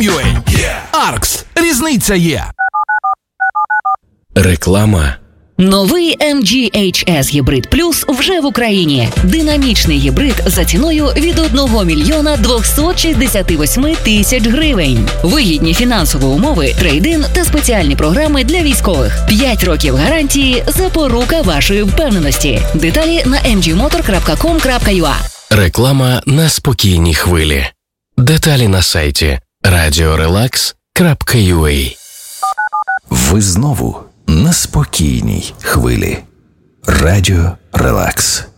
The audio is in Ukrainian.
MG.com.ua. Аркс. Різниця є. Реклама. Новий MG HS Hybrid Plus вже в Україні. Динамічний гібрид за ціною від 1 мільйона 268 тисяч гривень. Вигідні фінансові умови, трейд-ін та спеціальні програми для військових. 5 років гарантії – запорука вашої впевненості. Деталі на mgmotor.com.ua. Реклама на спокійній хвилі. Деталі на сайті radiorelax.ua. Ви знову на спокійній хвилі. Радіо Релакс.